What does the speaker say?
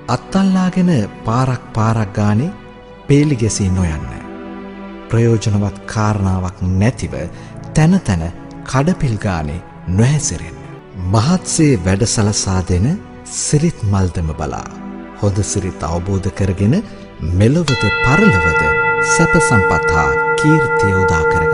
අත්තල්ලාගෙන පාරක් ගානේ පේලි ගැසී නොයන්න. ප්‍රයෝජනවත් කාරණාවක් නැතිව තැන තැන කඩපිල් ගානේ නොහැසිරෙන්න. මහත්සේ වැඩසලසා දෙන සිරිත් මල්දම බලා හොඳ සිරිත් අවබෝධ කරගෙන මෙලොවද පරලොවද සැප සම්පත් හා කීර්තිය උදා කරගන්න.